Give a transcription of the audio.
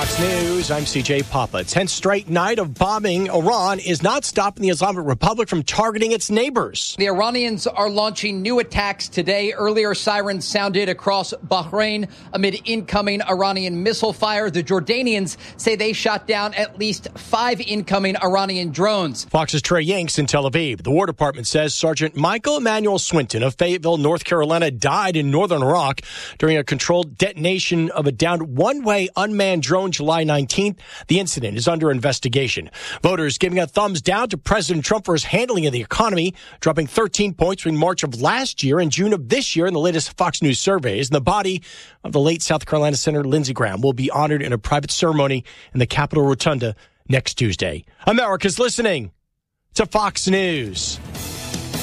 Fox News, I'm CJ Papa. 10th straight night of bombing. Iran is not stopping the Islamic Republic from targeting its neighbors. The Iranians are launching new attacks today. Earlier, sirens sounded across Bahrain amid incoming Iranian missile fire. The Jordanians say they shot down at least 5 incoming Iranian drones. Fox's Trey Yanks in Tel Aviv. The War Department says Sergeant Michael Emmanuel Swinton of Fayetteville, North Carolina, died in northern Iraq during a controlled detonation of a downed one-way unmanned drone July 19th. The incident is under investigation. Voters giving a thumbs down to President Trump for his handling of the economy, dropping 13 points between March of last year and June of this year in the latest Fox News surveys. And the body of the late South Carolina Senator Lindsey Graham will be honored in a private ceremony in the Capitol Rotunda next Tuesday. America's listening to Fox News.